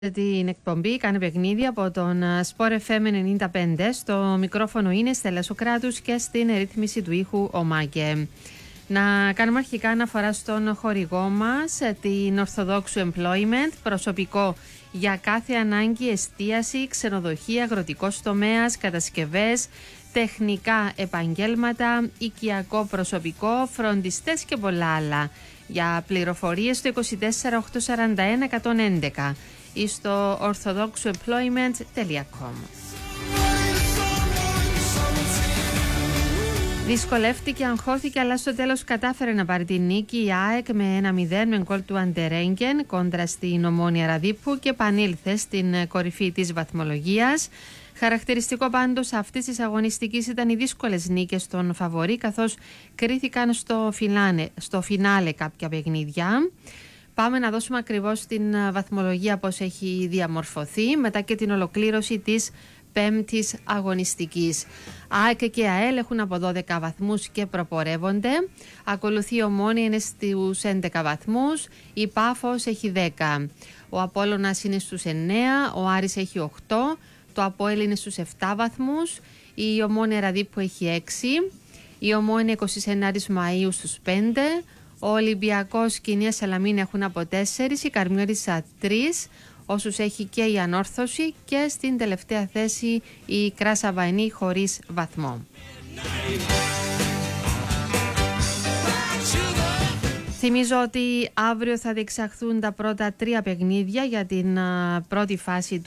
Την εκπομπή κάνει παιχνίδι από τον Sport FM 95. Στο μικρόφωνο είναι Στέλλα Σοκράτους και στην ρύθμιση του ήχου ο Μάγκε. Να κάνουμε αρχικά αναφορά στον χορηγό μας, την Ορθοδόξου Employment, προσωπικό για κάθε ανάγκη, εστίαση, ξενοδοχεία, αγροτικός τομέας, κατασκευές, τεχνικά επαγγέλματα, οικιακό προσωπικό, φροντιστές και πολλά άλλα. Για πληροφορίες στο 24 841 111 ή στο orthodoxemployment.com. Δυσκολεύτηκε, αγχώθηκε, αλλά στο τέλος κατάφερε να πάρει την νίκη η ΑΕΚ με 1-0 με γκολ του Αντερέγγεν κόντρα στην Ομόνοια Ραδίππου και επανήλθε στην κορυφή της βαθμολογίας. Χαρακτηριστικό πάντως αυτής της αγωνιστικής ήταν οι δύσκολες νίκες των φαβορί, καθώς κρίθηκαν στο φινάλε κάποια παιχνίδια. Πάμε να δώσουμε ακριβώς την βαθμολογία πώς έχει διαμορφωθεί μετά και την ολοκλήρωση της πέμπτης αγωνιστικής. ΑΕΚ και ΑΕΛ έχουν από 12 βαθμούς και προπορεύονται. Ακολουθεί η Ομόνοια, είναι στους 11 βαθμούς. Η Πάφος έχει 10. Ο Απόλλωνας είναι στους 9. Ο Άρης έχει 8. Το Απόελ είναι στους 7 βαθμούς. Η Ομόνοια Ραδίππου έχει 6. Η Ομόνοια 29 Μαΐου στους 5. Ο Ολυμπιακός και η Νέα Σαλαμίνα έχουν από 4. Η Καρμιώτισσα 3. Όσους έχει και η Ανόρθωση, και στην τελευταία θέση η Κράσα Βαϊνή χωρίς βαθμό. Θυμίζω ότι αύριο θα διεξαχθούν τα πρώτα 3 παιχνίδια για την πρώτη φάση του